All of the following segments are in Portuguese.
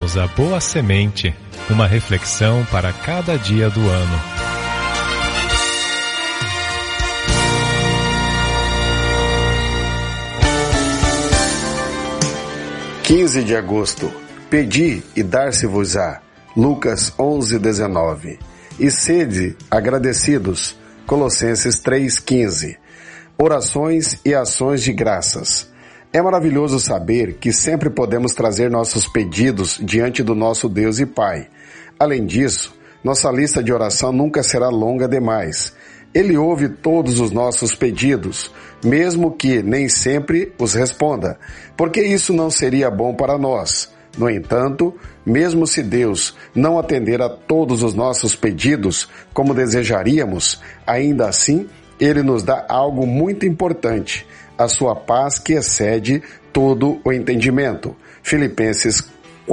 bem-vindos a Boa Semente, uma reflexão para cada dia do ano. (15 de agosto). Pedi e dar-se-vos-á. Lucas 11:19. E sede agradecidos. Colossenses 3:15. Orações e ações de graças. É maravilhoso saber que sempre podemos trazer nossos pedidos diante do nosso Deus e Pai. Além disso, nossa lista de oração nunca será longa demais. Ele ouve todos os nossos pedidos, mesmo que nem sempre os responda, porque isso não seria bom para nós. No entanto, mesmo se Deus não atender a todos os nossos pedidos como desejaríamos, ainda assim, Ele nos dá algo muito importante, a sua paz que excede todo o entendimento. Filipenses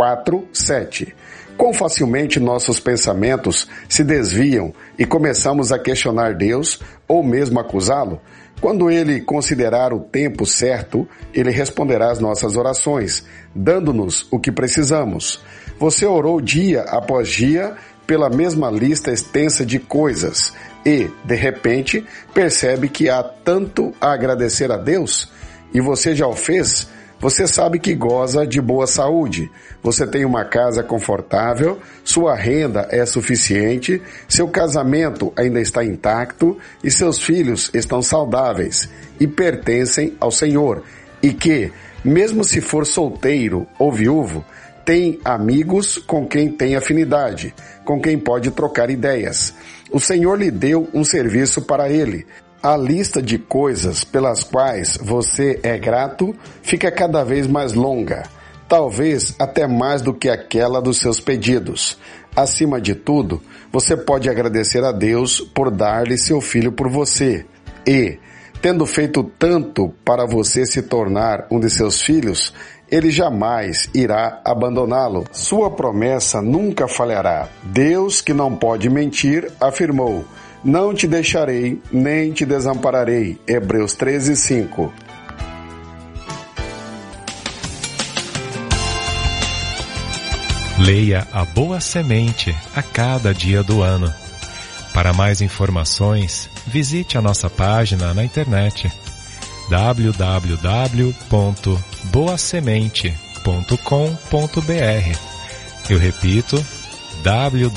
4:7. Quão facilmente nossos pensamentos se desviam e começamos a questionar Deus ou mesmo acusá-lo? Quando Ele considerar o tempo certo, Ele responderá às nossas orações, dando-nos o que precisamos. Você orou dia após dia pela mesma lista extensa de coisas e, de repente, percebe que há tanto a agradecer a Deus? E você já o fez? Você sabe que goza de boa saúde, você tem uma casa confortável, sua renda é suficiente, seu casamento ainda está intacto e seus filhos estão saudáveis e pertencem ao Senhor. E que, mesmo se for solteiro ou viúvo, tem amigos com quem tem afinidade, com quem pode trocar ideias. O Senhor lhe deu um serviço para ele. A lista de coisas pelas quais você é grato fica cada vez mais longa, talvez até mais do que aquela dos seus pedidos. Acima de tudo, você pode agradecer a Deus por dar-lhe seu filho por você e, tendo feito tanto para você se tornar um de seus filhos, Ele jamais irá abandoná-lo. Sua promessa nunca falhará. Deus, que não pode mentir, afirmou: não te deixarei, nem te desampararei. Hebreus 13:5. Leia a Boa Semente a cada dia do ano. Para mais informações, visite a nossa página na internet www.boasemente.com.br. Eu repito,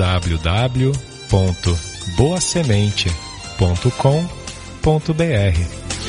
www.boasemente.com.br.